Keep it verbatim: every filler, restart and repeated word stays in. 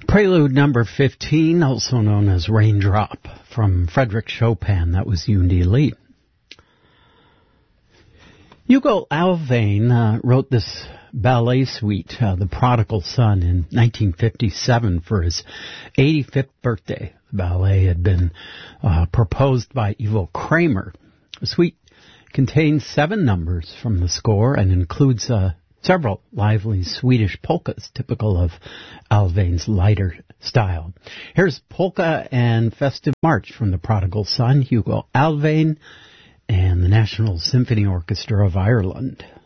Prelude number fifteen, also known as Raindrop, from Frédéric Chopin. That was Yundi Lee. Hugo Alvain uh, wrote this ballet suite, uh, The Prodigal Son, in nineteen fifty-seven for his eighty-fifth birthday. The ballet had been uh, proposed by Ivo Kramer. The suite contains seven numbers from the score and includes uh, several lively Swedish polkas, typical of Alvain's lighter style. Here's Polka and Festive March from The Prodigal Son, Hugo Alvain, and the National Symphony Orchestra of Ireland.